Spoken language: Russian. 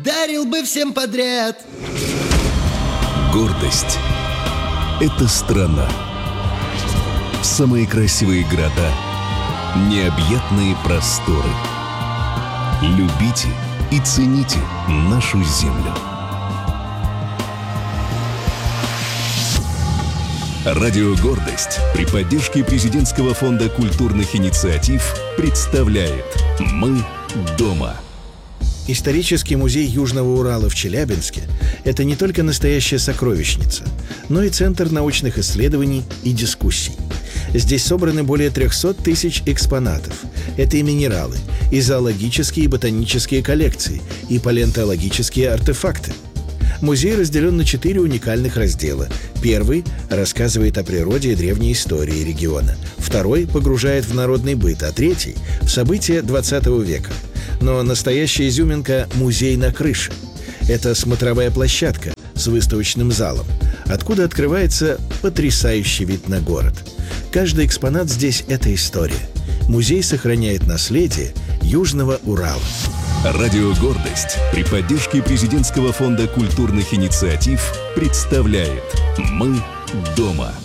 дарил бы всем подряд. Гордость — это страна. Самые красивые города, необъятные просторы. Любите и цените нашу землю. Радио «Гордость» при поддержке Президентского фонда культурных инициатив представляет «Мы дома». Исторический музей Южного Урала в Челябинске – это не только настоящая сокровищница, но и центр научных исследований и дискуссий. Здесь собраны более 300 тысяч экспонатов. Это и минералы, и зоологические и ботанические коллекции, и палеонтологические артефакты. Музей разделен на 4 уникальных раздела. Первый рассказывает о природе и древней истории региона. Второй погружает в народный быт, а третий – в события 20 века. Но настоящая изюминка – музей на крыше. Это смотровая площадка с выставочным залом, откуда открывается потрясающий вид на город. Каждый экспонат здесь – это история. Музей сохраняет наследие Южного Урала. Радио «Гордость» при поддержке Президентского фонда культурных инициатив представляет «Мы дома».